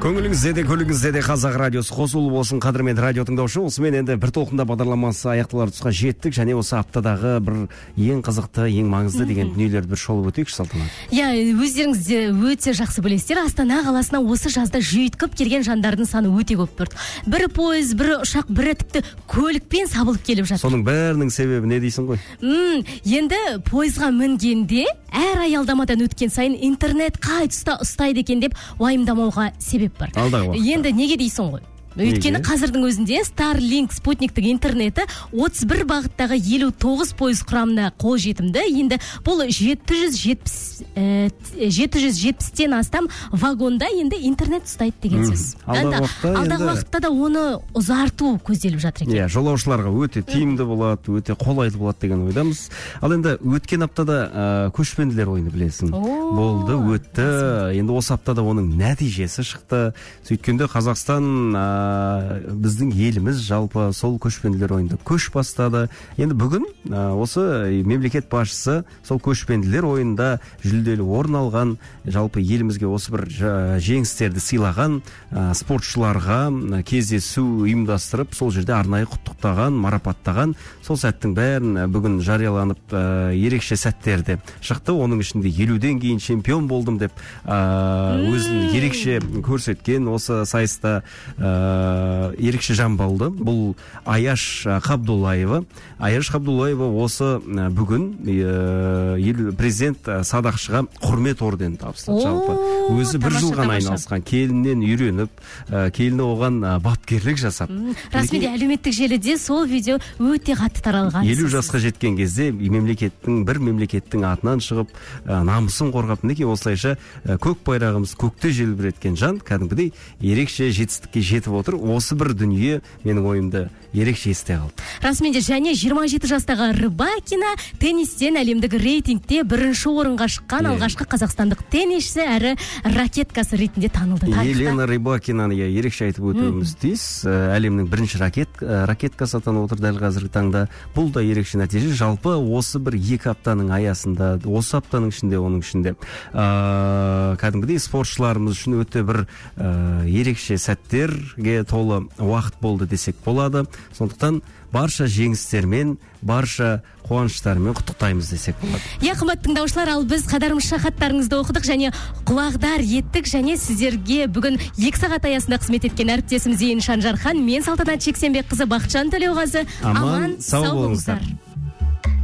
Көңіліңізде де көлігіңізде де қазақ радиосы қосулы болсын, қадірмен радио тыңдаушы. Осымен енді бір толқында бағдарламасы аяқталар тұсқа жеттік, және осы аптадағы бір ең қызықты, ең маңызды деген дүниелерді бір шолып өтейікші, Салтанат. Иә, өздеріңіз де өте жақсы білесіздер. Астана қаласына осы жазда жүйткіп келген жандардың саны өте көп тұрды. Бірі пойыз, бірі ұшақ, бірі тіпті көлікпен сабылып келіп жатыр. Соның бәрінің себебі не дейсің ғой? Енді пойызға мінгенде әр аялдамадан өткен сайын интернет қай тұста ұстайды екен деп уайымдамауға себеп бар. Енді неге дейсің ғой? Өйткені қазірдің өзінде Starlink спутниктік интернеті 31 бағыттағы 59 пойыз құрамына қол жетімді. Енді бұл 770-тен астам вагонда енді интернет ұстайды деген сөз. Алдағы уақытта да оны ұзарту көзделіп жатыр екен. Жолаушыларға өте тиімді болады, өте қолайлы болады деген ойдамыз. Ал енді өткен аптада көшпенділер ойыны білесің. Болды, өтті. Енді осы аптада оның нәтижесі шықты. Сөйткенде Қазақстан біздің еліміз жалпы сол көшпенділер ойында көш бастады. Енді бүгін осы мемлекет басшысы сол көшпенділер ойында жүлделі орын алған, жалпы елімізге осы бір жеңістерді сыйлаған спортшыларға кездесу ұйымдастырып, сол жерде арнайы құттықтаған, марапаттаған. Сол сәттің бәрін бүгін жарияланып, ерекше сәттерде шықты. Оның ішінде 50-ден кейін чемпион болдым деп өзін ерекше көрсеткен осы сайыста ерекше жан болды. Бұл Аяш Қабдуллаева. Аяш Қабдуллаева осы бүгін президент Садақшыға құрмет орденін тапсырды. Жалпы өзі бір жыл ғана айналысқан, келіннен үйреніп, келіні оған бапкерлік жасап. Расымен әлеуметтік желіде сол видео өте қатты таралған. 50 жасқа жеткен кезде бір мемлекеттің атынан шығып, намысын қорғап, неге осылайша көк байрағымыз көкте желбіреткен жан кәдімгідей ерекше жетістікке жетіп отыр. Осы бір дүние менің ойымды ерекше есте қалды. Расымен де және 27 жастағы Рыбакина теннистен әлемдік рейтингте бірінші орынға шыққан алғашқы қазақстандық теннисші әрі ракеткасы ретінде танылды. Елена Рыбакинаны ерекше айтып өтуіміз тиіс. Әлемнің бірінші ракеткасы атанып отыр дәл қазіргі таңда. Бұл да ерекше нәтиже. Жалпы осы бір 2 аптаның аясында, осы аптаның ішінде, оның ішінде кәдімгідей спортшыларымыз үшін өте бір ерекше сәттерге толы уақыт болды десек болады. Сондықтан барша жеңістермен, барша қуаныштармен құттықтаймыз десек болады. Қымбатты тыңдаушылар, ал біз қадарымызша хаттарыңызды оқыдық және құлағдар еттік, және сіздерге бүгін 2 сағат аясында қызмет еткен әріптесім Зейін Шанжархан, мен Салтанат Жексенбекқызы, Бақытжан Төлеуғазы. Аман, сау болыңыздар.